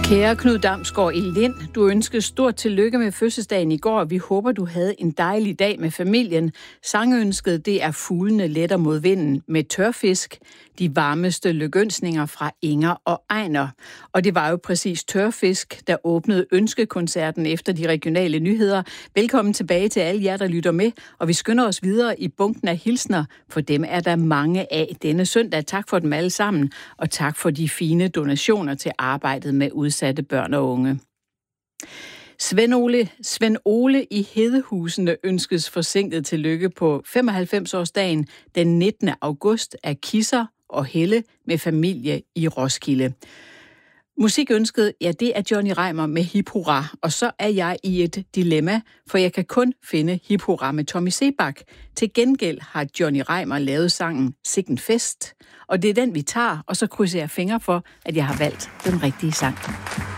Kære Knud Damsgaard i Lind, du ønskede stort tillykke med fødselsdagen i går. Vi håber, du havde en dejlig dag med familien. Sangønsket, det er fuglene letter mod vinden med tørfisk. De varmeste lykønsninger fra Inger og Ejner. Og det var jo præcis tørfisk, der åbnede ønskekoncerten efter de regionale nyheder. Velkommen tilbage til alle jer, der lytter med. Og vi skynder os videre i bunken af hilsner, for dem er der mange af denne søndag. Tak for dem alle sammen, og tak for de fine donationer til arbejdet med udsatte børn og unge. Svend Ole i Hedehusene ønskes forsinket tillykke på 95-årsdagen den 19. august af Kisser og Helle med familie i Roskilde. Musikønsket, ja, det er Johnny Reimer med Hip Hurra, og så er jeg i et dilemma, for jeg kan kun finde Hip Hurra med Tommy Sebak. Til gengæld har Johnny Reimer lavet sangen Sikken Fest, og det er den, vi tager, og så krydser jeg fingre for, at jeg har valgt den rigtige sang.